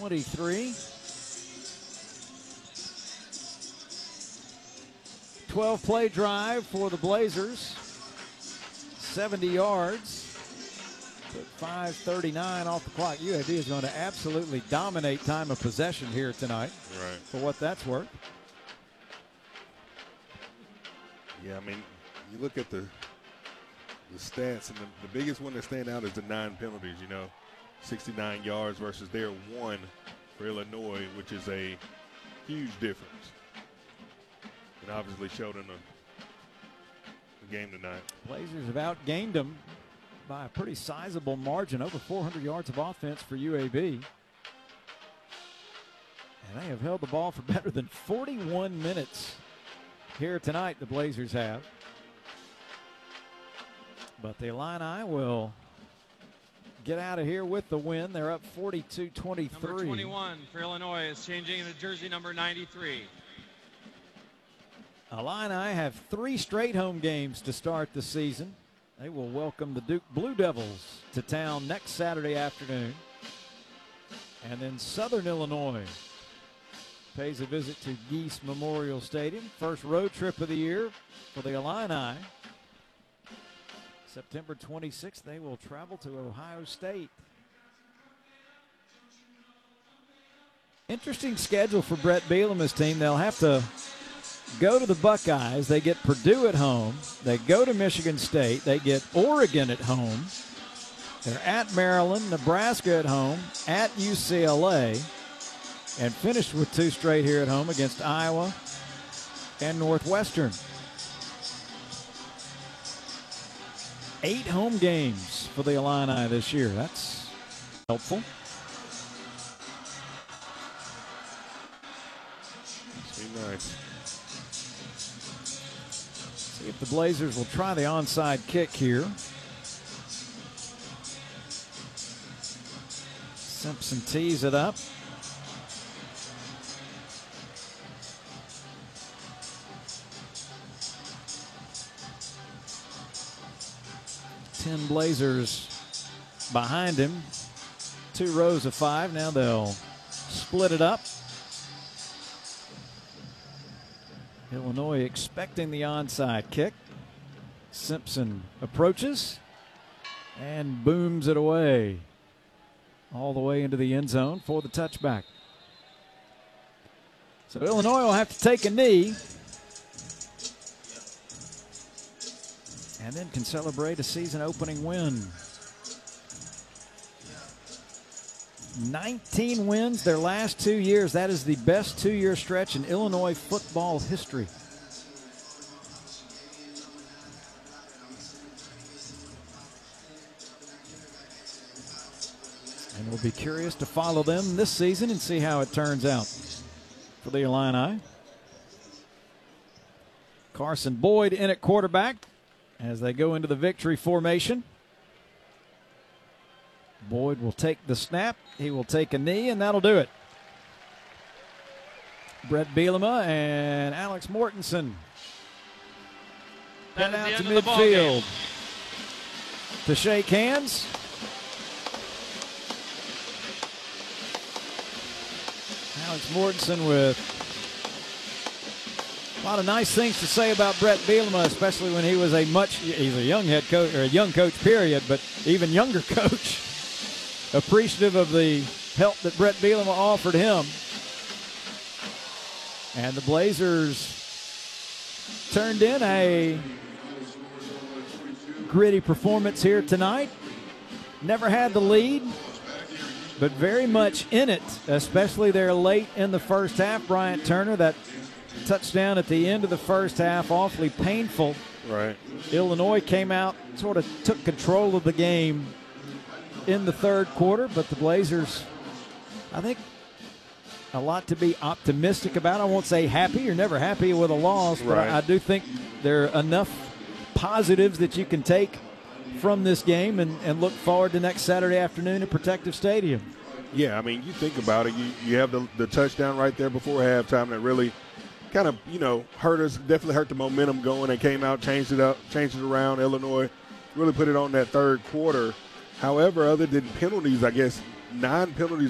23. 12-play drive for the Blazers. 70 yards. Put 5:39 off the clock. UAB is going to absolutely dominate time of possession here tonight. Right. For what that's worth. Yeah, I mean, you look at the stats, and the biggest one that stand out is the 9 penalties, 69 yards versus their 1 for Illinois, which is a huge difference. And obviously showed in the game tonight. Blazers have outgained them by a pretty sizable margin, over 400 yards of offense for UAB. And they have held the ball for better than 41 minutes here tonight, the Blazers have. But the Illini will get out of here with the win. They're up 42-23. Number 21 for Illinois is changing into jersey number 93. Illini have 3 straight home games to start the season. They will welcome the Duke Blue Devils to town next Saturday afternoon. And then Southern Illinois pays a visit to Geese Memorial Stadium. First road trip of the year for the Illini. September 26th, they will travel to Ohio State. Interesting schedule for Brett Bielema's team. They'll have to go to the Buckeyes. They get Purdue at home. They go to Michigan State. They get Oregon at home. They're at Maryland, Nebraska at home, at UCLA, and finished with 2 straight here at home against Iowa and Northwestern. 8 home games for the Illini this year. That's helpful. Nice. See if the Blazers will try the onside kick here. Simpson tees it up. Ten Blazers behind him. 2 rows of 5. Now they'll split it up. Illinois expecting the onside kick. Simpson approaches and booms it away all the way into the end zone for the touchback. So Illinois will have to take a knee and then can celebrate a season-opening win. 19 wins their last 2 years. That is the best 2-year stretch in Illinois football history. And we'll be curious to follow them this season and see how it turns out for the Illini. Carson Boyd in at quarterback as they go into the victory formation. Boyd will take the snap. He will take a knee, and that'll do it. Brett Bielema and Alex Mortensen head out to midfield to shake hands. Alex Mortensen with a lot of nice things to say about Brett Bielema, especially when he was he's a young head coach, or a young coach, period, but even younger coach. Appreciative of the help that Brett Bielema offered him. And the Blazers turned in a gritty performance here tonight. Never had the lead, but very much in it, especially there late in the first half. Bryant Turner, that touchdown at the end of the first half, awfully painful. Right. Illinois came out, sort of took control of the game in the third quarter, but the Blazers, I think, a lot to be optimistic about. I won't say happy. You're never happy with a loss, but right. I do think there are enough positives that you can take from this game and look forward to next Saturday afternoon at Protective Stadium. Yeah, I mean, you think about it. You have the touchdown right there before halftime that really kind of, hurt us, definitely hurt the momentum going. They came out, changed it around. Illinois really put it on that third quarter. However, other than penalties, I guess 9 penalties